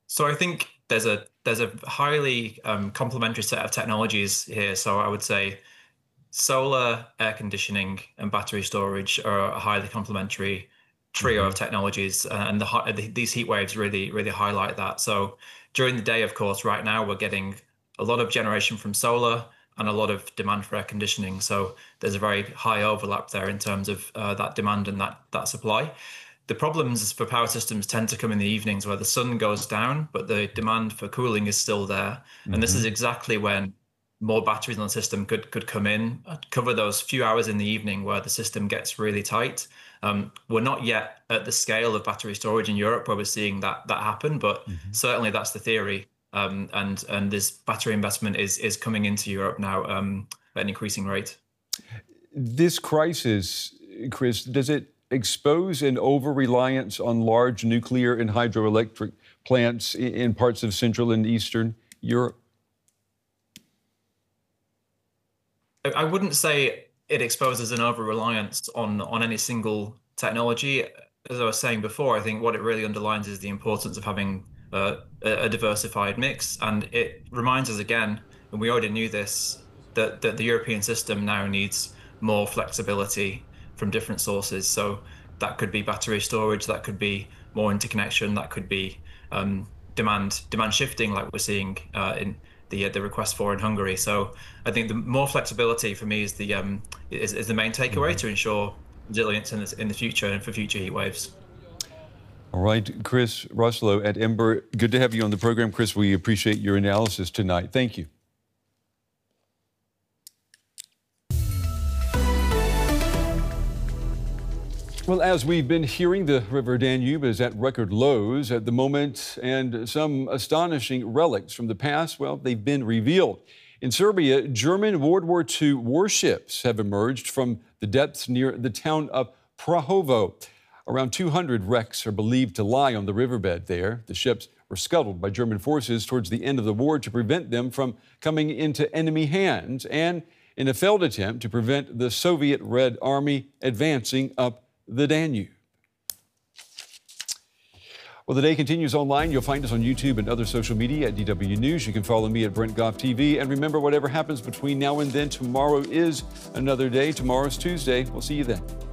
So I think there's a highly complementary set of technologies here. So I would say solar, air conditioning, and battery storage are a highly complementary trio Hmm. of technologies, and these heat waves really highlight that. So during the day, of course, right now we're getting a lot of generation from solar and a lot of demand for air conditioning. So there's a very high overlap there in terms of that demand and that supply. The problems for power systems tend to come in the evenings where the sun goes down, but the demand for cooling is still there. And this is Hmm. exactly when more batteries on the system could come in, cover those few hours in the evening where the system gets really tight. We're not yet at the scale of battery storage in Europe where we're seeing that happen, but Hmm. certainly that's the theory. And this battery investment is coming into Europe now at an increasing rate. This crisis, Chris, does it expose an over-reliance on large nuclear and hydroelectric plants in parts of Central and Eastern Europe? I wouldn't say it exposes an over-reliance on any single technology. As I was saying before, I think what it really underlines is the importance of having a diversified mix, and it reminds us again, and we already knew this, that the European system now needs more flexibility from different sources. So that could be battery storage, that could be more interconnection, that could be demand shifting, like we're seeing in the request for in Hungary. So I think the more flexibility for me is the main takeaway Mhm. to ensure resilience in the future and for future heat waves. All right, Chris Ruslow at Ember, good to have you on the program. Chris, we appreciate your analysis tonight. Thank you. Well, as we've been hearing, the River Danube is at record lows at the moment, and some astonishing relics from the past, well, they've been revealed. In Serbia, German World War II warships have emerged from the depths near the town of Prahovo. Around 200 wrecks are believed to lie on the riverbed there. The ships were scuttled by German forces towards the end of the war to prevent them from coming into enemy hands, and in a failed attempt to prevent the Soviet Red Army advancing up the Danube. Well, the day continues online. You'll find us on YouTube and other social media at DW News. You can follow me at Brent Goff TV. And remember, whatever happens between now and then, tomorrow is another day. Tomorrow's Tuesday. We'll see you then.